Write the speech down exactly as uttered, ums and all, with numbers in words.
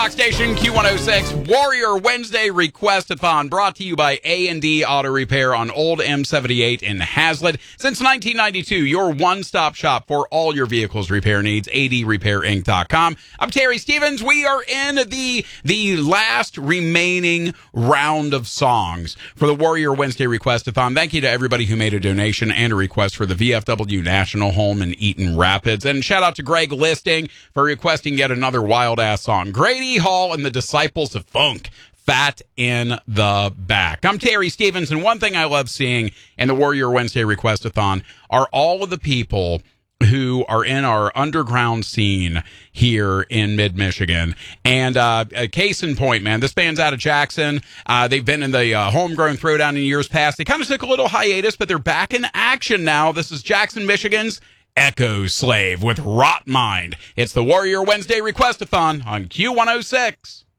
Rock Station Q one oh six Warrior Wednesday Request-a-thon brought to you by A and D Auto Repair on Old M seventy-eight in Hazlet. Since nineteen ninety-two, your one-stop shop for all your vehicles repair needs, A D repair inc dot com. I'm Terry Stevens. We are in the the last remaining round of songs for the Warrior Wednesday Request-a-thon. Thank you to everybody who made a donation and a request for the V F W National Home in Eaton Rapids. And shout out to Greg Listing for requesting yet another wild-ass song. Grady Hall and the Disciples of Funk, Fat in the Back. I'm Terry Stevens, and one thing I love seeing in the Warrior Wednesday Request-a-thon are all of the people who are in our underground scene here in mid-Michigan. And uh, a case in point, man, this band's out of Jackson. Uh, they've been in the uh, homegrown throwdown in years past. They kind of took a little hiatus, but they're back in action now. This is Jackson, Michigan's Echo Slave with Rot Mind. It's the Warrior Wednesday Request-a-thon on Q one oh six.